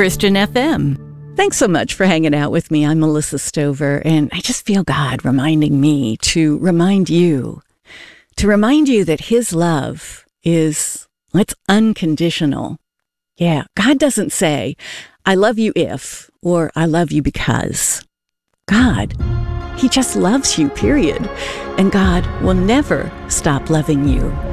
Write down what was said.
Christian FM. Thanks so much for hanging out with me. I'm Melissa Stover, and I just feel God reminding me to remind you that His love is, it's unconditional. Yeah, God doesn't say, I love you if, or I love you because. God, He just loves you, period. And God will never stop loving you.